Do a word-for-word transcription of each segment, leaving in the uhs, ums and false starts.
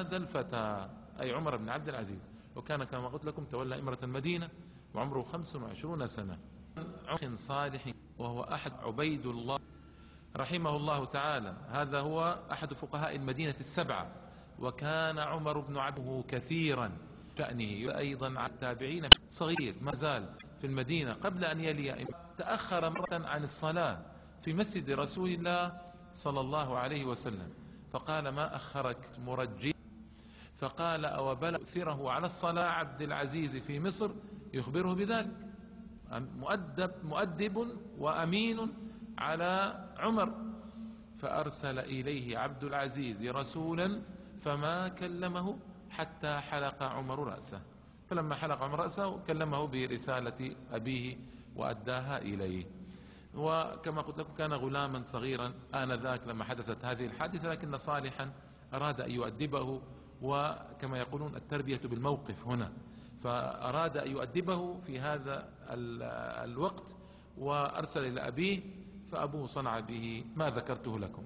هذا الفتى أي عمر بن عبد العزيز، وكان كما قلت لكم تولى إمرة المدينة وعمره خمس وعشرون سنة. عمر صالح وهو أحد عبيد الله رحمه الله تعالى، هذا هو أحد فقهاء المدينة السبعة، وكان عمر بن عبده كثيرا شأنه أيضا على التابعين، صغير ما زال في المدينة قبل أن يلي، تأخر مرة عن الصلاة في مسجد رسول الله صلى الله عليه وسلم، فقال ما أخرك مرجي؟ فقال أو بلغ أثره على الصلاة عبد العزيز في مصر يخبره بذلك، مؤدب, مؤدب وأمين على عمر. فأرسل إليه عبد العزيز رسولا فما كلمه حتى حلق عمر رأسه، فلما حلق عمر رأسه كلمه برسالة أبيه وأداها إليه. وكما قلت لكم كان غلاما صغيرا آنذاك لما حدثت هذه الحادثة، لكن صالحا أراد أن يؤدبه، وكما يقولون التربية بالموقف هنا، فأراد أن يؤدبه في هذا الوقت وأرسل إلى أبيه، فأبوه صنع به ما ذكرته لكم.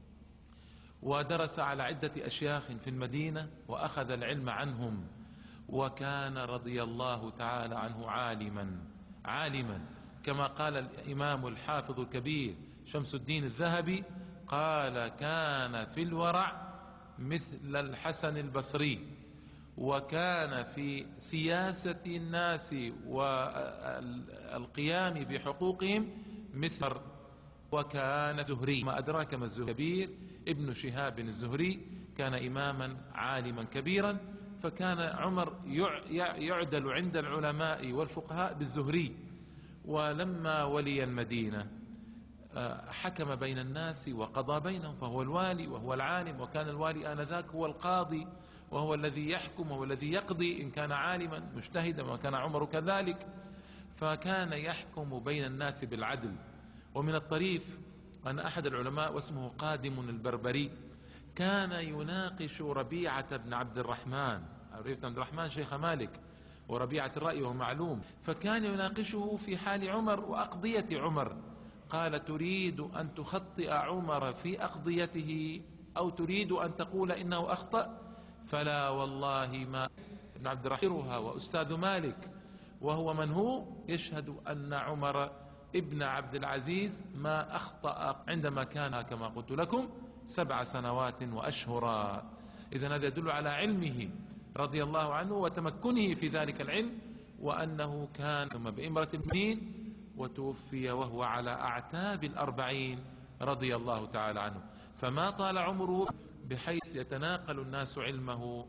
ودرس على عدة أشياخ في المدينة وأخذ العلم عنهم، وكان رضي الله تعالى عنه عالما عالما كما قال الإمام الحافظ الكبير شمس الدين الذهبي، قال كان في الورع مثل الحسن البصري، وكان في سياسة الناس والقيام بحقوقهم مثل، وكان زهري، ما أدراك ما الزهري كبير ابن شهاب الزهري، كان إماما عالما كبيرا، فكان عمر يعدل عند العلماء والفقهاء بالزهري. ولما ولي المدينة حكم بين الناس وقضى بينهم، فهو الوالي وهو العالم، وكان الوالي آنذاك هو القاضي وهو الذي يحكم وهو الذي يقضي إن كان عالما مجتهدا، وكان عمر كذلك، فكان يحكم بين الناس بالعدل. ومن الطريف أن أحد العلماء واسمه قادم البربري كان يناقش ربيعة بن عبد الرحمن، ربيعة بن عبد الرحمن شيخ مالك وربيعة الرأي وهو معلوم، فكان يناقشه في حال عمر وأقضية عمر، قال تريد أن تخطئ عمر في أقضيته أو تريد أن تقول إنه أخطأ؟ فلا والله ما ابن عبد الرحمن وأستاذ مالك، وهو من هو يشهد أن عمر ابن عبد العزيز ما أخطأ عندما كان كما قلت لكم سبع سنوات وأشهرا. إذن هذا يدل على علمه رضي الله عنه وتمكنه في ذلك العلم، وأنه كان ثم بإمرة المدين وتوفي وهو على أعتاب الأربعين رضي الله تعالى عنه، فما طال عمره بحيث يتناقل الناس علمه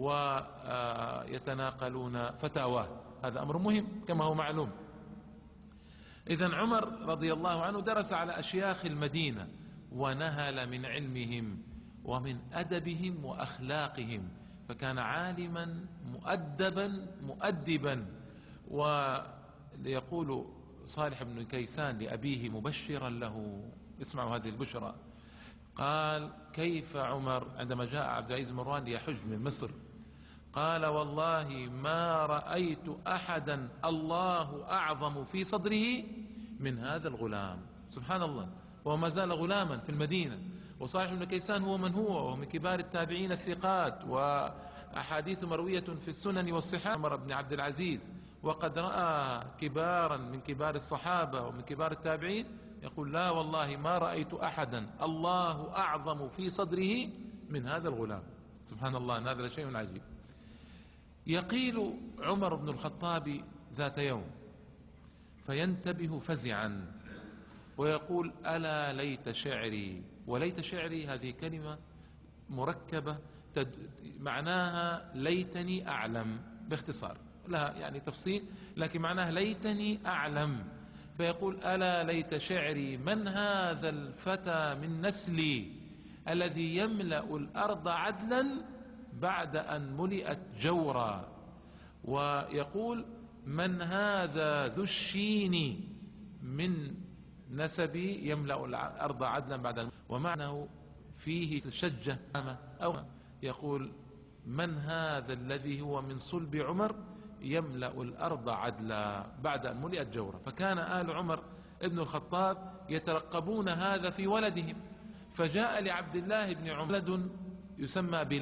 ويتناقلون فتاواه، هذا أمر مهم كما هو معلوم. إذن عمر رضي الله عنه درس على أشياخ المدينة ونهل من علمهم ومن أدبهم وأخلاقهم، فكان عالما مؤدبا مؤدبا. ويقول صالح بن كيسان لأبيه مبشرا له، اسمعوا هذه البشرى، قال كيف عمر عندما جاء عبد العزيز مروان ليحج من مصر، قال والله ما رأيت أحدا الله أعظم في صدره من هذا الغلام. سبحان الله، وما زال غلاما في المدينة. وصالح بن كيسان هو من هو، وهو من كبار التابعين الثقات، وأحاديث مروية في السنن والصحاح عمر بن عبد العزيز، وقد رأى كبارا من كبار الصحابة ومن كبار التابعين يقول لا والله ما رأيت أحدا الله أعظم في صدره من هذا الغلام. سبحان الله، هذا شيء عجيب. يقيل عمر بن الخطاب ذات يوم فينتبه فزعا ويقول ألا ليت شعري، وليت شعري هذه كلمة مركبة تد... معناها ليتني أعلم، باختصار لها يعني تفصيل، لكن معناها ليتني أعلم. فيقول ألا ليت شعري من هذا الفتى من نسلي الذي يملأ الأرض عدلا بعد أن ملئت جورا. ويقول من هذا ذو الشين من نسبي يملأ الأرض عدلا بعد، ومعناه فيه شجة، أو يقول من هذا الذي هو من صلب عمر يملأ الأرض عدلا بعد أن ملئت جورا. فكان آل عمر ابن الخطاب يترقبون هذا في ولدهم، فجاء لعبد الله بن عمر ولد يسمى بلال